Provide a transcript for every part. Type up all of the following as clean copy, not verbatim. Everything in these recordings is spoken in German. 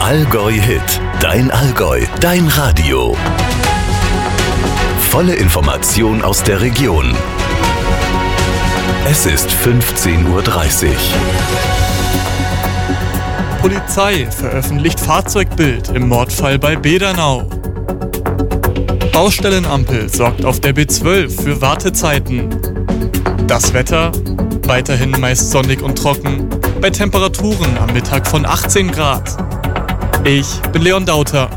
Allgäu-Hit, dein Allgäu, dein Radio. Volle Information aus der Region. Es ist 15:30 Uhr. Polizei veröffentlicht Fahrzeugbild im Mordfall bei Bedernau. Baustellenampel sorgt auf der B12 für Wartezeiten. Das Wetter? Weiterhin meist sonnig und trocken, bei Temperaturen am Mittag von 18 Grad. Ich bin Leon Dauter.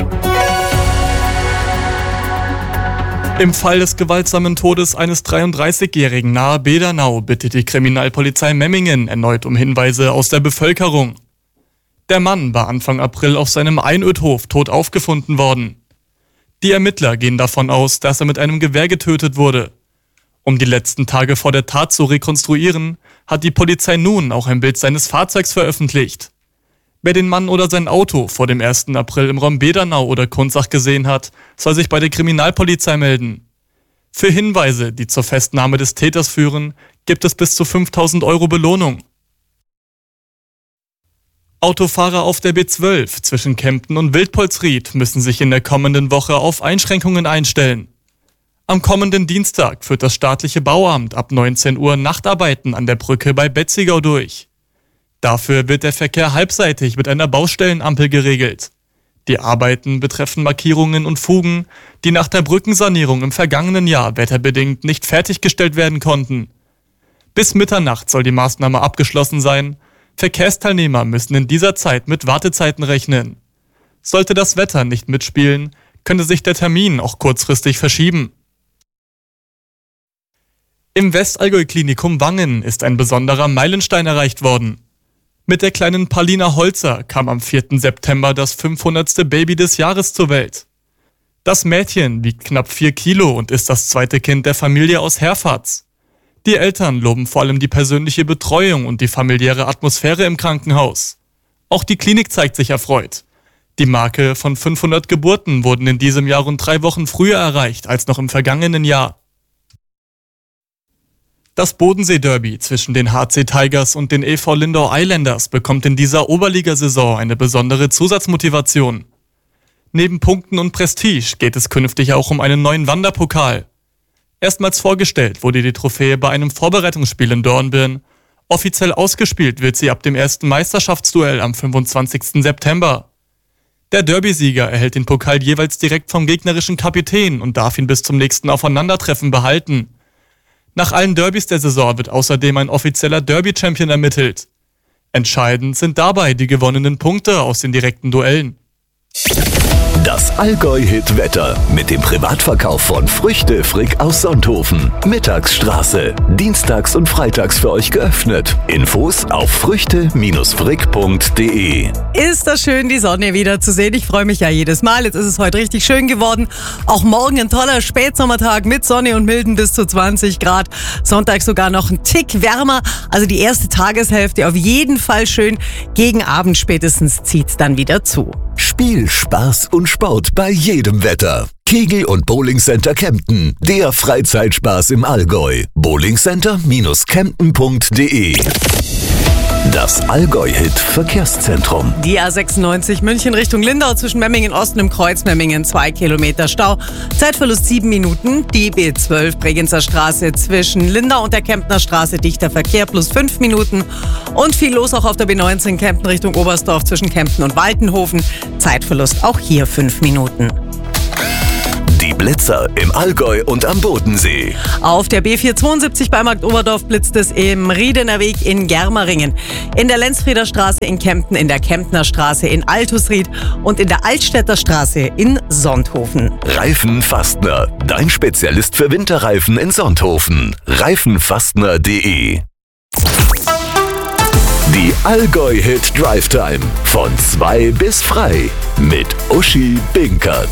Im Fall des gewaltsamen Todes eines 33-Jährigen nahe Bedernau bittet die Kriminalpolizei Memmingen erneut um Hinweise aus der Bevölkerung. Der Mann war Anfang April auf seinem Einödhof tot aufgefunden worden. Die Ermittler gehen davon aus, dass er mit einem Gewehr getötet wurde. Um die letzten Tage vor der Tat zu rekonstruieren, hat die Polizei nun auch ein Bild seines Fahrzeugs veröffentlicht. Wer den Mann oder sein Auto vor dem 1. April im Raum Bedernau oder Kunzach gesehen hat, soll sich bei der Kriminalpolizei melden. Für Hinweise, die zur Festnahme des Täters führen, gibt es bis zu 5.000 € Belohnung. Autofahrer auf der B12 zwischen Kempten und Wildpolsried müssen sich in der kommenden Woche auf Einschränkungen einstellen. Am kommenden Dienstag führt das staatliche Bauamt ab 19 Uhr Nachtarbeiten an der Brücke bei Betzigau durch. Dafür wird der Verkehr halbseitig mit einer Baustellenampel geregelt. Die Arbeiten betreffen Markierungen und Fugen, die nach der Brückensanierung im vergangenen Jahr wetterbedingt nicht fertiggestellt werden konnten. Bis Mitternacht soll die Maßnahme abgeschlossen sein. Verkehrsteilnehmer müssen in dieser Zeit mit Wartezeiten rechnen. Sollte das Wetter nicht mitspielen, könnte sich der Termin auch kurzfristig verschieben. Im Westallgäu-Klinikum Wangen ist ein besonderer Meilenstein erreicht worden. Mit der kleinen Paulina Holzer kam am 4. September das 500. Baby des Jahres zur Welt. Das Mädchen wiegt knapp 4 Kilo und ist das zweite Kind der Familie aus Herfatz. Die Eltern loben vor allem die persönliche Betreuung und die familiäre Atmosphäre im Krankenhaus. Auch die Klinik zeigt sich erfreut. Die Marke von 500 Geburten wurden in diesem Jahr rund 3 Wochen früher erreicht als noch im vergangenen Jahr. Das Bodensee-Derby zwischen den HC Tigers und den e.V. Lindau Islanders bekommt in dieser Oberligasaison eine besondere Zusatzmotivation. Neben Punkten und Prestige geht es künftig auch um einen neuen Wanderpokal. Erstmals vorgestellt wurde die Trophäe bei einem Vorbereitungsspiel in Dornbirn. Offiziell ausgespielt wird sie ab dem ersten Meisterschaftsduell am 25. September. Der Derbysieger erhält den Pokal jeweils direkt vom gegnerischen Kapitän und darf ihn bis zum nächsten Aufeinandertreffen behalten. Nach allen Derbys der Saison wird außerdem ein offizieller Derby-Champion ermittelt. Entscheidend sind dabei die gewonnenen Punkte aus den direkten Duellen. Das Allgäu-Hit-Wetter mit dem Privatverkauf von Früchte Frick aus Sonthofen. Mittagsstraße. Dienstags und freitags für euch geöffnet. Infos auf früchte-frick.de. Ist das schön, die Sonne wieder zu sehen. Ich freue mich ja jedes Mal. Jetzt ist es heute richtig schön geworden. Auch morgen ein toller Spätsommertag mit Sonne und milden bis zu 20 Grad. Sonntag sogar noch ein Tick wärmer. Also die erste Tageshälfte auf jeden Fall schön. Gegen Abend spätestens zieht's dann wieder zu. Spiel, Spaß und Sport bei jedem Wetter. Kegel- und Bowlingcenter Kempten. Der Freizeitspaß im Allgäu. bowlingcenter-kempten.de. Das Allgäu-Hit-Verkehrszentrum. Die A96 München Richtung Lindau zwischen Memmingen Osten im Kreuz Memmingen 2 Kilometer Stau. Zeitverlust 7 Minuten. Die B12 Bregenzer Straße zwischen Lindau und der Kemptner Straße dichter Verkehr plus 5 Minuten. Und viel los auch auf der B19 Kempten Richtung Oberstdorf zwischen Kempten und Waltenhofen. Zeitverlust auch hier 5 Minuten. Die Blitzer im Allgäu und am Bodensee. Auf der B472 bei Markt Oberdorf blitzt es im Riedener Weg in Germeringen, in der Lenzfrieder Straße in Kempten, in der Kemptner Straße in Altusried und in der Altstädter Straße in Sonthofen. Reifenfastner, dein Spezialist für Winterreifen in Sonthofen. Reifenfastner.de. Die Allgäu-Hit Drive Time von 2 bis frei mit Uschi Binkert.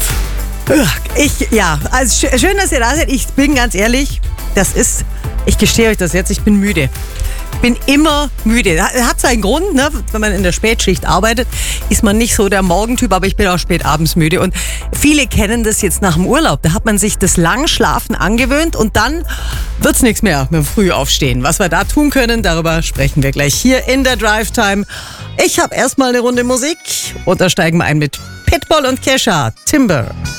Schön, dass ihr da seid. Ich bin ganz ehrlich, ich gestehe euch das jetzt, ich bin müde. bin immer müde. Hat seinen Grund, ne? Wenn man in der Spätschicht arbeitet, ist man nicht so der Morgentyp, aber ich bin auch spät abends müde. Und viele kennen das jetzt nach dem Urlaub. Da hat man sich das Langschlafen angewöhnt und dann wird's nichts mehr mit dem Frühaufstehen. Was wir da tun können, darüber sprechen wir gleich hier in der Drive Time. Ich habe erstmal eine Runde Musik und da steigen wir ein mit Pitbull und Kesha, Timber.